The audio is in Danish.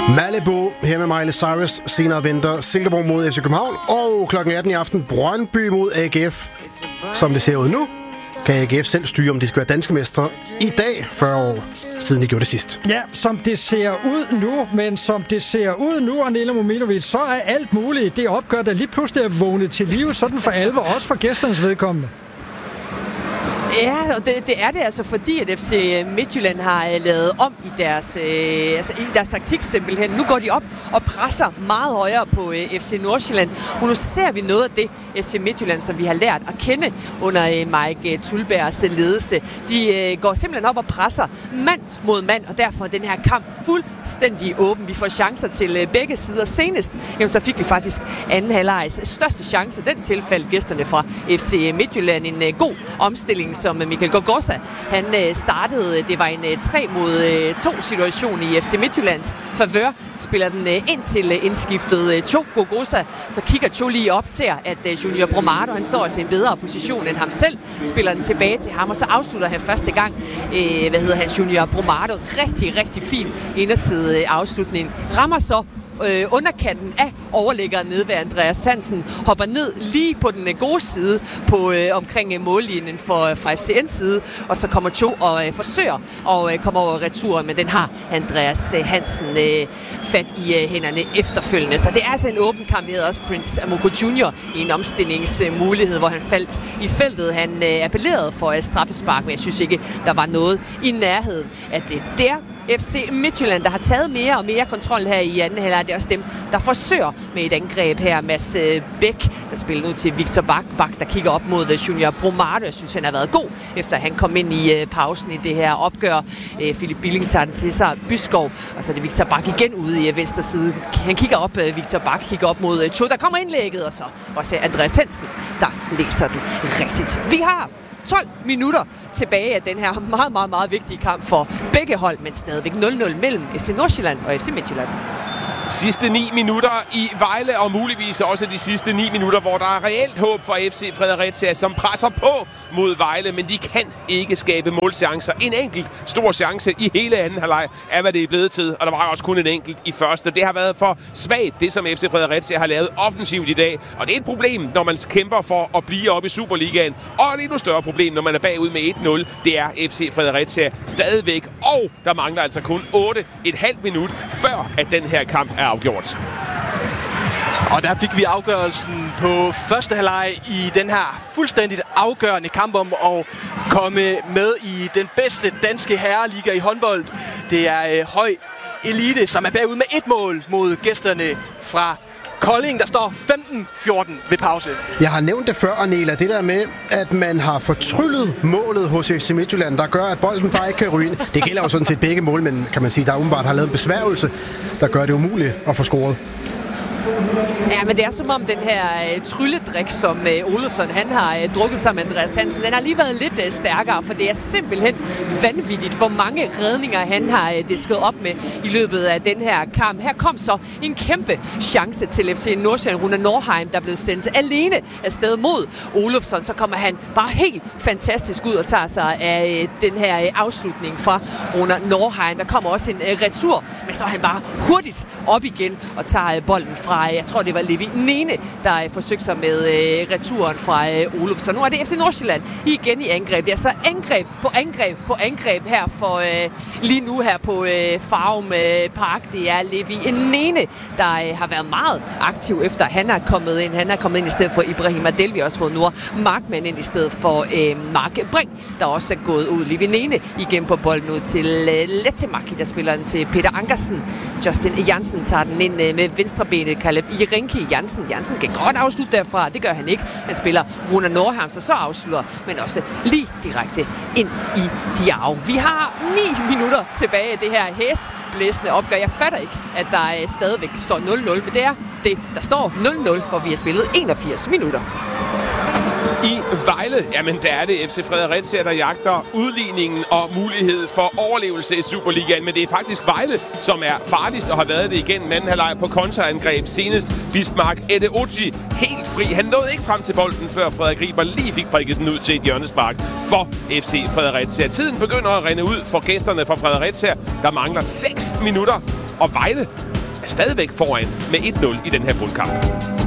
Malibu her med Miley Cyrus. Senere venter Silkeborg mod FC København. Og klokken 18 i aften Brøndby mod AGF. Som det ser ud nu, kan AGF selv styre, om de skal være danske mestre i dag, 40 år siden de gjorde det sidst. Ja, som det ser ud nu, men som det ser ud nu, Anela Mominovic, så er alt muligt. Det opgør, der lige pludselig er vågnet til live, sådan for alvor, også for gæsternes vedkommende. Ja, og det er det altså, fordi at FC Midtjylland har lavet om i deres taktik simpelthen. Nu går de op og presser meget højere på FC Nordsjælland. Og nu ser vi noget af det FC Midtjylland, som vi har lært at kende under Mike Tulbergs ledelse. De går simpelthen op og presser mand mod mand, og derfor er den her kamp fuldstændig åben. Vi får chancer til begge sider. Senest, jamen, så fik vi faktisk anden halvlejs største chance. Den tilfælde gæsterne fra FC Midtjylland. En god omstilling, som Michael Gogosa, han startede. Det var en 3-mod-2 situation i FC Midtjyllands favør. Spiller den ind til indskiftet Cho Gogosa. Så kigger Cho lige op, ser at Junior Bromado, han står i en bedre position end ham selv. Spiller den tilbage til ham, og så afslutter han første gang. Junior Bromado. Rigtig, rigtig fin inderside afslutning. Rammer så underkanten af overlæggeren nede ved Andreas Hansen, hopper ned lige på den gode side på omkring mållinjen fra FCN's side, og så kommer Cho og forsøger at komme over returen, men den har Andreas Hansen fat i hænderne efterfølgende. Så det er altså en åben kamp. Vi havde også Prince Amogo Jr. i en omstillingsmulighed, hvor han faldt i feltet. Han appellerede for straffespark, men jeg synes ikke, der var noget i nærheden af det der. FC Midtjylland, der har taget mere og mere kontrol her i anden halvleg. Det er også dem, der forsøger med et angreb her. Mads Bæk, der spiller nu til Victor Bak, der kigger op mod Junior Bromado. Jeg synes, han har været god, efter han kom ind i pausen i det her opgør. Philip Billing tager den til sig. Byskov, og så er det Victor Bak igen ude i venstre side. Han kigger op, Victor Bak kigger op mod Cho. Der kommer indlægget, og så også Andreas Hansen, der læser den rigtigt. Vi har 12 minutter tilbage af den her meget, meget, meget vigtige kamp for begge hold, men stadigvæk 0-0 mellem FC Nordsjælland og FC Midtjylland. Sidste 9 minutter i Vejle, og muligvis også de sidste 9 minutter, hvor der er reelt håb for FC Fredericia, som presser på mod Vejle, men de kan ikke skabe målchancer. En enkelt stor chance i hele anden halvleg er, hvad det er blevet til, og der var også kun en enkelt i første. Det har været for svagt, det som FC Fredericia har lavet offensivt i dag, og det er et problem, når man kæmper for at blive oppe i Superligaen, og et endnu større problem, når man er bagud med 1-0. Det er FC Fredericia stadigvæk, og der mangler altså kun 8,5 minut, før at den her kamp er afgjort. Og der fik vi afgørelsen på første halvleg i den her fuldstændigt afgørende kamp om at komme med i den bedste danske herreliga i håndbold. Det er Høj Elite, som er bagud med 1 mål mod gæsterne fra Kolding, der står 15-14 ved pause. Jeg har nævnt det før, Anela, det der med, at man har fortryllet målet hos FC Midtjylland, der gør, at bolden bare ikke kan ryge ind. Det gælder jo sådan set begge målmænd, kan man sige, der umiddelbart har lavet en besværgelse, der gør det umuligt at få scoret. Ja, men det er som om den her trylledrik, som Olofsson han har drukket sammen med Andreas Hansen, den har lige været lidt stærkere, for det er simpelthen vanvittigt, hvor mange redninger han har disket op med i løbet af den her kamp. Her kom så en kæmpe chance til FC Nordsjælland. Rune Norheim, der blev sendt alene afsted mod Olofsson. Så kommer han bare helt fantastisk ud og tager sig af den her afslutning fra Rune Norheim. Der kommer også en retur, men så er han bare hurtigt op igen og tager bolden fra, jeg tror det var Levi Nene, der forsøgte sig med returen fra Olofsson. Nu er det FC Nordsjælland igen i angreb. Det er så angreb på angreb på angreb her for lige nu her på Farum Park. Det er Levi Nene, der har været meget aktiv efter han er kommet ind. Han er kommet ind i stedet for Ibrahim Adel. Vi har også fået Noah Markmann ind i stedet for Mark Brink, der også er gået ud. Levi Nene igen på bolden ud til Lettemaki, der spiller den til Peter Ankersen. Justin Jansen tager den ind med venstrebenet. Caleb Irinki Jansen kan godt afslutte derfra. Det gør han ikke. Han spiller Rune Norheim, så afslutter, men også lige direkte ind i Diao. Vi har 9 minutter tilbage af det her hæsblæsende opgør. Jeg fatter ikke, at der stadigvæk står 0-0, men det er det, der står 0-0, hvor vi har spillet 81 minutter. I Vejle, jamen der er det FC Fredericia, der jagter udligningen og mulighed for overlevelse i Superligaen. Men det er faktisk Vejle, som er farligst og har været det igen anden halvleg på kontraangreb. Senest Bismarck Edeochi helt fri. Han nåede ikke frem til bolden, før Frederik Riber lige fik prikket den ud til et hjørnespark for FC Fredericia. Tiden begynder at rinde ud for gæsterne fra Fredericia. Der mangler 6 minutter Og Vejle er stadigvæk foran med 1-0 i den her bundkamp.